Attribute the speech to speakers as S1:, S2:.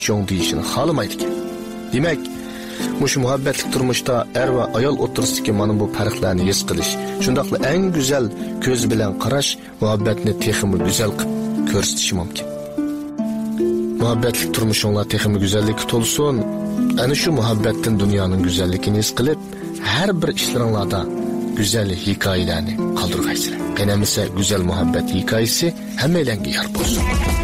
S1: cho'ng deyishini xohlamaydi ekan. Demak, mush muhabbatlik turmuşda er va ayol o'rtasidagi mana bu farqlarni his qilish, shundaqla eng go'zal ko'z bilan qarash muhabbatni texmi go'zal qilib ko'rsatishi mumkin. Muhabbatlik turmuşinglar texmi go'zallikka to'lsin. Ana shu muhabbatdan dunyoning go'zalligini his qilib, har bir ishlaringlarda go'zal hikoyalarni qoldirgaysizlar. Qanamisa go'zal muhabbat hikoyasi hammalarga yor bo'lsin.